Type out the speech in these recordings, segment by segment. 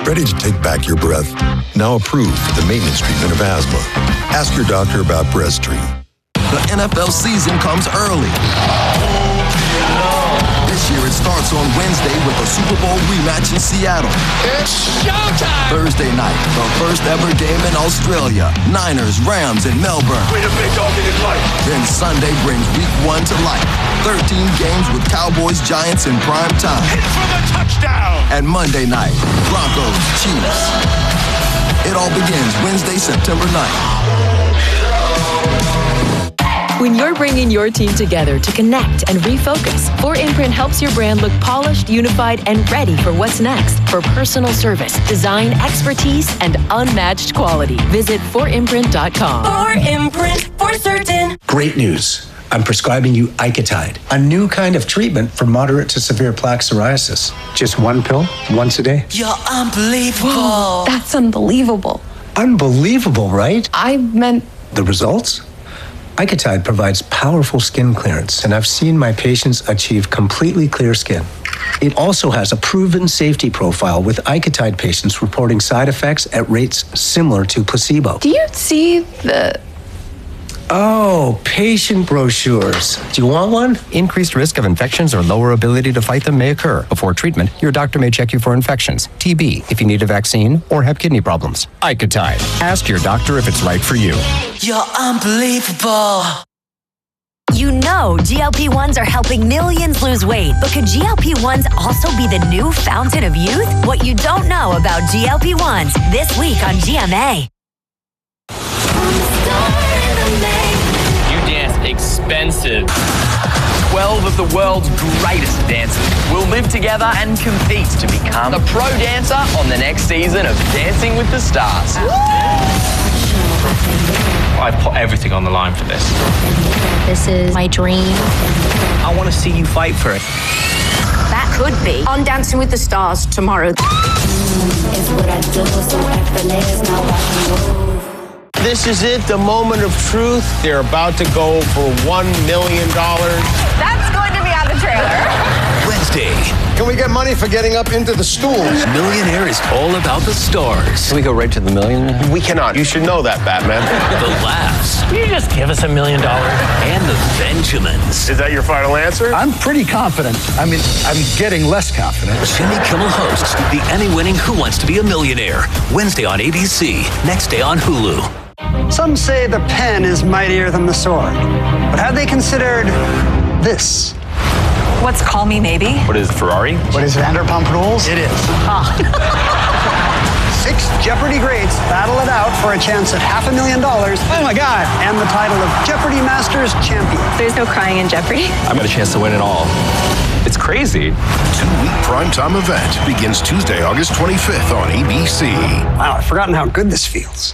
ready to take back your breath. Now approved for the maintenance treatment of asthma. Ask your doctor about Breztri. The NFL season comes early. This year it starts on Wednesday with a Super Bowl rematch in Seattle. It's showtime! Thursday night, the first ever game in Australia. Niners, Rams in Melbourne. We're the big dog in his life. Then Sunday brings week 1 to life. 13 games with Cowboys, Giants in prime time. Hit for the touchdown! And Monday night, Broncos, Chiefs. It all begins Wednesday, September 9th. When you're bringing your team together to connect and refocus, 4imprint helps your brand look polished, unified, and ready for what's next. For personal service, design, expertise, and unmatched quality, visit 4imprint.com. 4imprint, for certain. Great news. I'm prescribing you Icatide, a new kind of treatment for moderate to severe plaque psoriasis. Just one pill, once a day. You're unbelievable. Whoa, that's unbelievable. Unbelievable, right? I meant... The results? Icatide provides powerful skin clearance, and I've seen my patients achieve completely clear skin. It also has a proven safety profile, with Icatide patients reporting side effects at rates similar to placebo. Do you see the... Oh, patient brochures. Do you want one? Increased risk of infections or lower ability to fight them may occur. Before treatment, your doctor may check you for infections, TB, if you need a vaccine, or have kidney problems. Icatide. Ask your doctor if it's right for you. You're unbelievable. You know GLP-1s are helping millions lose weight, but could GLP-1s also be the new fountain of youth? What you don't know about GLP-1s this week on GMA. Expensive. 12 of the world's greatest dancers will live together and compete to become a pro dancer on the next season of Dancing with the Stars. I've put everything on the line for this. This is my dream. I want to see you fight for it. That could be on Dancing with the Stars tomorrow. This is it, the moment of truth. They're about to go for $1 million. That's going to be on the trailer. Wednesday. Can we get money for getting up into the stools? Millionaire is all about the stars. Can we go right to the million? We cannot. You should know that, Batman. The laughs. Can you just give us $1 million? And the Benjamins. Is that your final answer? I'm pretty confident. I mean, I'm getting less confident. Jimmy Kimmel hosts the Emmy-winning Who Wants to Be a Millionaire? Wednesday on ABC. Next day on Hulu. Some say the pen is mightier than the sword. But have they considered this? What's Call Me Maybe? What is Ferrari? What is Vanderpump Rules? It is. 6 Jeopardy greats battle it out for a chance at $500,000. Oh my God! And the title of Jeopardy Masters Champion. There's no crying in Jeopardy. I've got a chance to win it all. It's crazy. 2-week primetime event begins Tuesday, August 25th on ABC. Wow, I've forgotten how good this feels.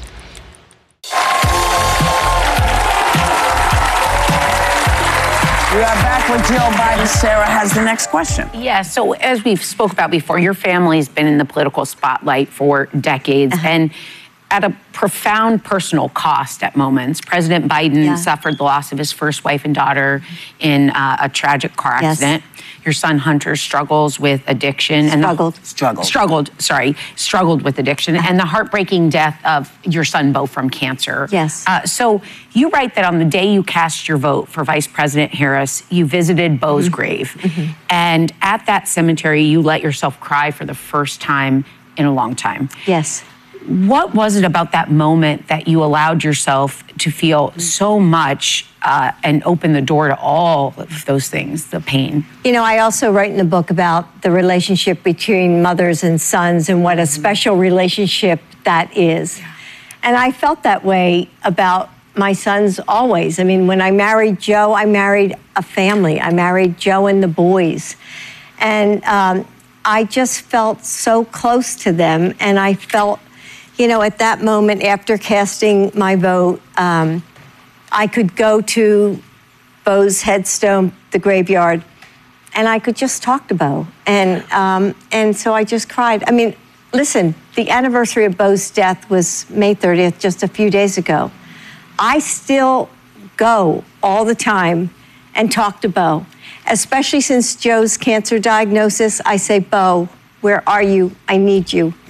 We are back with Jill Biden. Sarah has the next question. Yeah, so as we've spoke about before, your family's been in the political spotlight for decades, and at a profound personal cost at moments. President Biden suffered the loss of his first wife and daughter in a tragic car accident. Your son Hunter struggles with addiction. Struggled with addiction, and the heartbreaking death of your son Beau from cancer. So you write that on the day you cast your vote for Vice President Harris, you visited Beau's grave. And at that cemetery, you let yourself cry for the first time in a long time. What was it about that moment that you allowed yourself to feel so much and open the door to all of those things, the pain? You know, I also write in the book about the relationship between mothers and sons and what a special relationship that is. And I felt that way about my sons always. I mean, when I married Joe, I married a family. I married Joe and the boys. And I just felt so close to them, and I felt, you know, at that moment after casting my vote, I could go to Beau's headstone, the graveyard, and I could just talk to Beau. And so I just cried. I mean, listen, the anniversary of Beau's death was May 30th, just a few days ago. I still go all the time and talk to Beau, especially since Joe's cancer diagnosis. I say, Beau, where are you? I need you.